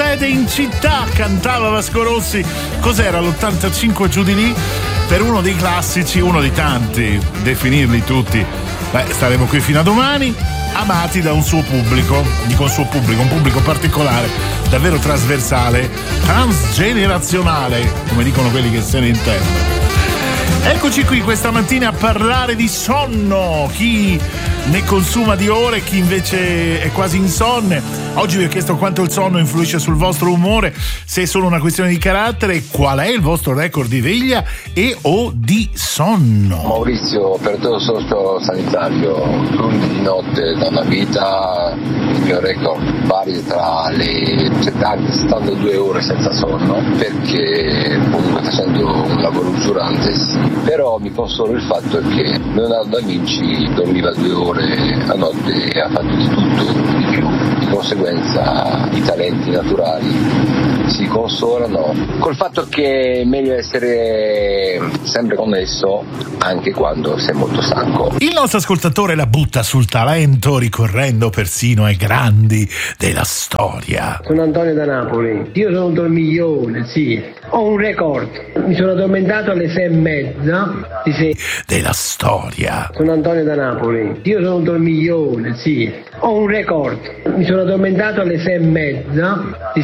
succede in città, cantava Vasco Rossi. Cos'era, l'85 giù di lì? Per uno dei classici, uno di tanti, definirli tutti. Beh, staremo qui fino a domani, amati da un suo pubblico, dico un suo pubblico, un pubblico particolare, davvero trasversale, transgenerazionale, come dicono quelli che se ne intendono. Eccoci qui questa mattina a parlare di sonno, chi ne consuma di ore, chi invece è quasi insonne. Oggi vi ho chiesto quanto il sonno influisce sul vostro umore, se è solo una questione di carattere, qual è il vostro record di veglia e o di sonno. Maurizio, operatore socio-sanitario, turni di notte da una vita, il mio record varia tra le 72 ore senza sonno, perché comunque facendo un lavoro usurante sì. Però mi consola il fatto che Leonardo da Vinci dormiva 2 ore a notte e ha fatto di tutto, di più. Di conseguenza i talenti naturali si consolano col fatto che è meglio essere sempre connesso anche quando sei molto stanco. Il nostro ascoltatore la butta sul talento ricorrendo persino ai grandi della storia. Sono Antonio da Napoli, io sono un dormiglione, sì, ho un record, mi sono addormentato alle 6:30 di sera. Della storia. Sono Antonio da Napoli, io sono un dormiglione, sì, ho un record, mi sono addormentato alle 6:30 di